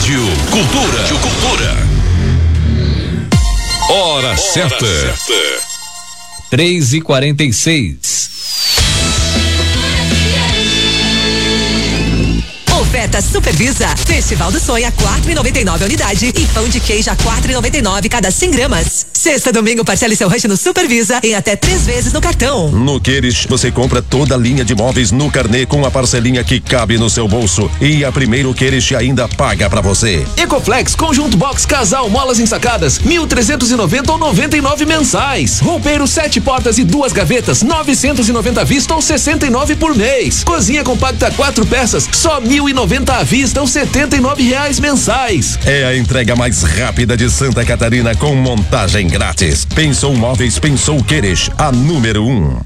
Rádio Cultura. Hora certa. 3h46. Oferta Supervisa. Festival do Sonho a 4,99 a unidade e pão de queijo a 4,99 cada 100 gramas. Sexta, domingo, parcele seu rancho no Supervisa em até 3 vezes no cartão. No Queires, você compra toda a linha de móveis no carnê com a parcelinha que cabe no seu bolso. E a Primeiro Queires ainda paga pra você. Ecoflex, conjunto box casal, molas ensacadas, 1.390 ou 99 mensais. Roupeiro 7 portas e 2 gavetas, 990 à vista ou 69 por mês. Cozinha compacta 4 peças, só 1.090 à vista ou R$79 mensais. É a entrega mais rápida de Santa Catarina com montagem grátis. Pensou Móveis, pensou Queires, a número 1.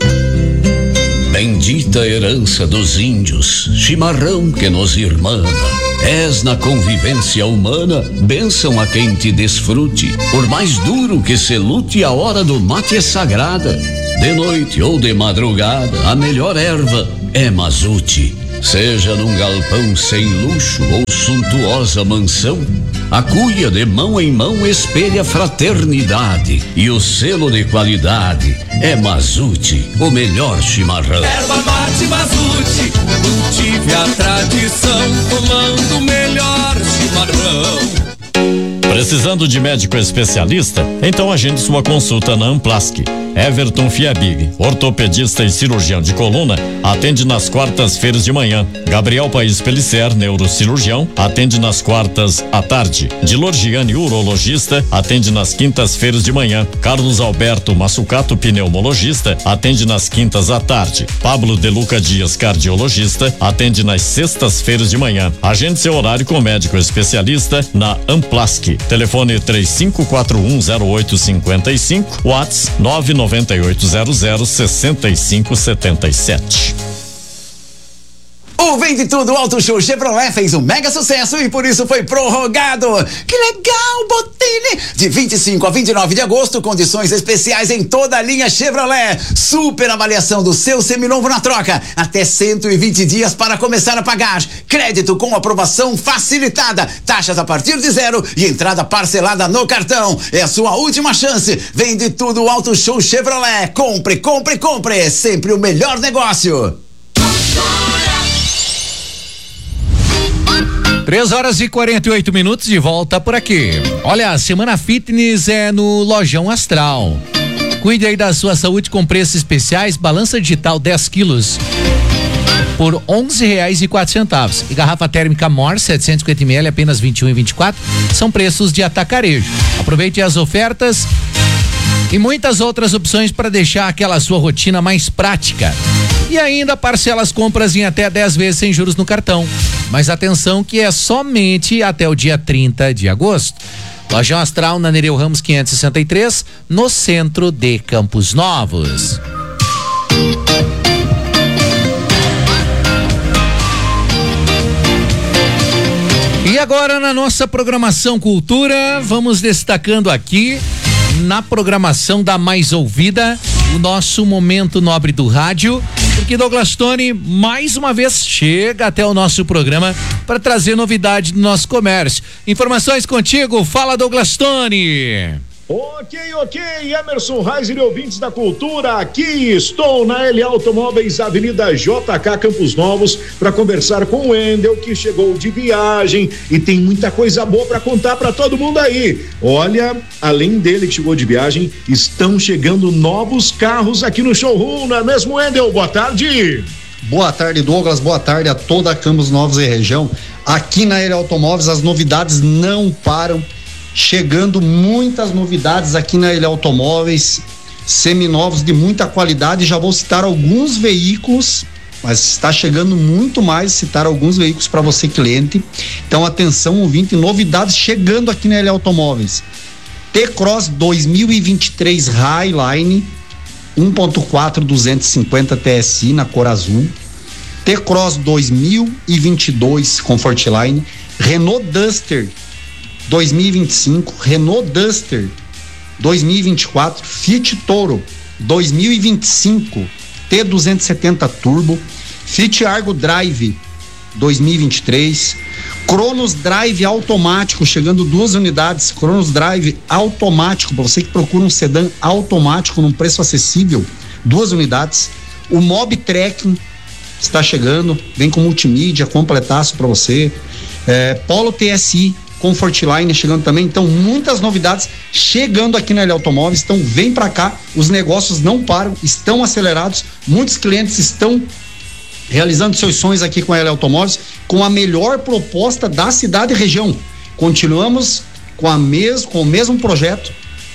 Bendita herança dos índios, chimarrão que nos irmana. És na convivência humana, bênção a quem te desfrute. Por mais duro que se lute, a hora do mate é sagrada. De noite ou de madrugada, a melhor erva é mazute. Seja num galpão sem luxo ou suntuosa mansão, a cuia de mão em mão espelha fraternidade e o selo de qualidade é Mazute, o melhor chimarrão. Erva mate Mazute, cultive a tradição, tomando o melhor chimarrão. Precisando de médico especialista? Então agende sua consulta na Amplasc. Everton Fiabig, ortopedista e cirurgião de coluna, atende nas quartas-feiras de manhã. Gabriel País Pellicer, neurocirurgião, atende nas quartas à tarde. Dilor Gianni, urologista, atende nas quintas-feiras de manhã. Carlos Alberto Massucato, pneumologista, atende nas quintas à tarde. Pablo De Luca Dias, cardiologista, atende nas sextas-feiras de manhã. Agende seu horário com médico especialista na Amplasc. Telefone 35410855, WhatsApp 998006577. O Vende Tudo Auto Show Chevrolet fez um mega sucesso e por isso foi prorrogado. Que legal, Botini! De 25 a 29 de agosto, condições especiais em toda a linha Chevrolet. Super avaliação do seu seminovo na troca. Até 120 dias para começar a pagar. Crédito com aprovação facilitada. Taxas a partir de 0 e entrada parcelada no cartão. É a sua última chance. Vende Tudo Auto Show Chevrolet. Compre, compre, compre. Sempre o melhor negócio. 3h48, de volta por aqui. Olha, a Semana Fitness é no Lojão Astral. Cuide aí da sua saúde com preços especiais. Balança digital 10 quilos por R$11,04. E garrafa térmica Mor 750 ml apenas R$21,24. São preços de atacarejo. Aproveite as ofertas e muitas outras opções para deixar aquela sua rotina mais prática. E ainda parcela as compras em até 10 vezes sem juros no cartão. Mas atenção que é somente até o dia 30 de agosto. Lojão Astral na Nereu Ramos 563, no centro de Campos Novos. E agora na nossa programação Cultura, vamos destacando aqui na programação da mais ouvida, o nosso Momento Nobre do Rádio, porque Douglas Tony mais uma vez chega até o nosso programa para trazer novidade do nosso comércio. Informações contigo, fala Douglas Tony. Ok, Emerson Reiser e ouvintes da Cultura, aqui estou na L Automóveis, Avenida JK Campos Novos, para conversar com o Wendel, que chegou de viagem e tem muita coisa boa para contar para todo mundo aí. Olha, além dele que chegou de viagem, estão chegando novos carros aqui no showroom, não é mesmo, Wendel? Boa tarde. Boa tarde, Douglas, boa tarde a toda a Campos Novos e região. Aqui na L Automóveis as novidades não param. Chegando muitas novidades aqui na L Automóveis, seminovos de muita qualidade. Já vou citar alguns veículos, mas está chegando muito mais, citar alguns veículos para você, cliente. Então atenção, ouvinte, novidades chegando aqui na L Automóveis. T-Cross 2023 Highline 1.4 250 TSI na cor azul. T-Cross 2022 Comfortline. Renault Duster 2025, Renault Duster 2024, Fiat Toro 2025 T270 Turbo, Fiat Argo Drive 2023, Cronos Drive automático, chegando 2 unidades. Cronos Drive automático, para você que procura um sedã automático num preço acessível, 2 unidades. O Mob Trekking está chegando, vem com multimídia, completaço para você. Polo TSI Comfortline chegando também. Então, muitas novidades chegando aqui na L Automóveis. Então, vem para cá, os negócios não param, estão acelerados. Muitos clientes estão realizando seus sonhos aqui com a L Automóveis, com a melhor proposta da cidade e região. Continuamos com o mesmo projeto,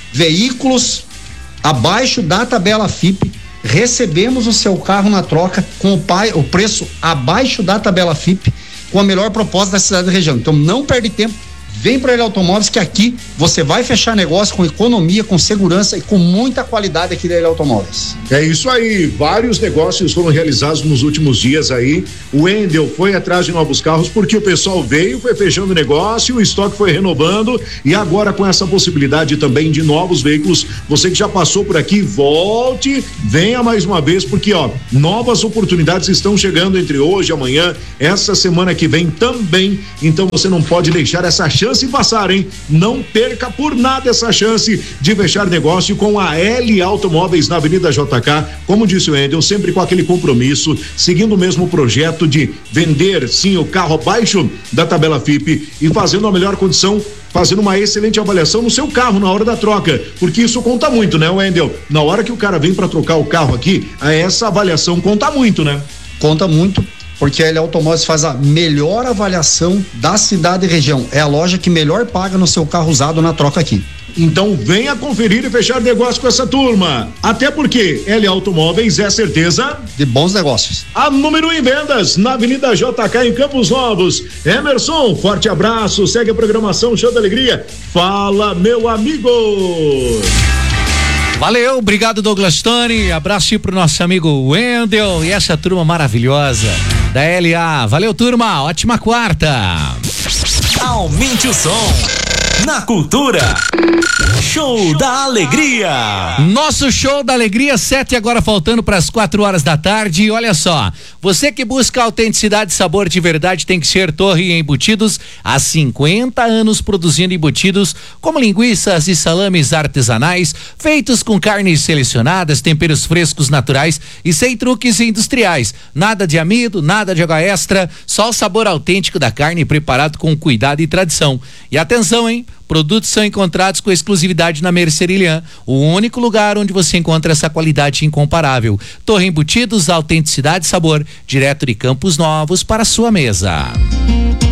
veículos abaixo da tabela FIPE, recebemos o seu carro na troca com o preço abaixo da tabela FIPE, com a melhor proposta da cidade e região. Então não perde tempo, vem para L Automóveis, que aqui você vai fechar negócio com economia, com segurança e com muita qualidade aqui da L Automóveis. É isso aí, vários negócios foram realizados nos últimos dias aí. O Wendel foi atrás de novos carros porque o pessoal veio, foi fechando o negócio, o estoque foi renovando e agora com essa possibilidade também de novos veículos, você que já passou por aqui, volte, venha mais uma vez, porque novas oportunidades estão chegando entre hoje e amanhã, essa semana que vem também, então você não pode deixar essa chance passar, hein? Não perca por nada essa chance de fechar negócio com a L Automóveis na Avenida JK, como disse o Wendel, sempre com aquele compromisso, seguindo o mesmo projeto de vender sim o carro abaixo da tabela FIPE e fazendo a melhor condição, fazendo uma excelente avaliação no seu carro na hora da troca, porque isso conta muito, né, Wendel? Na hora que o cara vem para trocar o carro aqui, essa avaliação conta muito, né? Conta muito, porque a L Automóveis faz a melhor avaliação da cidade e região. É a loja que melhor paga no seu carro usado na troca aqui. Então venha conferir e fechar negócio com essa turma. Até porque L Automóveis é certeza de bons negócios. A número 1 em vendas na Avenida JK em Campos Novos. Emerson, forte abraço. Segue a programação Show da Alegria. Fala, meu amigo. Valeu, obrigado Douglas Tony, abraço aí pro nosso amigo Wendel e essa turma maravilhosa da LA. Valeu, turma, ótima quarta. Aumente o som na Cultura. Show da Alegria. Nosso Show da Alegria, 7 agora faltando para as 4 horas da tarde. E olha só, você que busca autenticidade e sabor de verdade tem que ser Torre Embutidos, há 50 anos produzindo embutidos como linguiças e salames artesanais, feitos com carnes selecionadas, temperos frescos naturais e sem truques industriais. Nada de amido, nada de água extra, só o sabor autêntico da carne preparado com cuidado e tradição. E atenção, hein? Produtos são encontrados com exclusividade na Mercerilhã, o único lugar onde você encontra essa qualidade incomparável. Torre Embutidos, autenticidade e sabor, direto de Campos Novos para a sua mesa.